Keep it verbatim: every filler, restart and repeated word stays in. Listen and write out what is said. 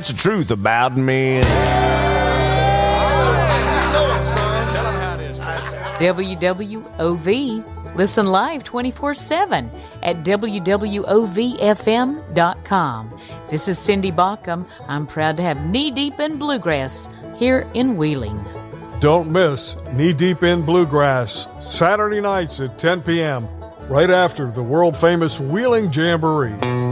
That's the truth about me. W W O V. Listen live twenty-four seven at W W O V F M dot com. This is Cindy Baucom. I'm proud to have Knee Deep in Bluegrass here in Wheeling. Don't miss Knee Deep in Bluegrass, Saturday nights at ten p.m., right after the world-famous Wheeling Jamboree.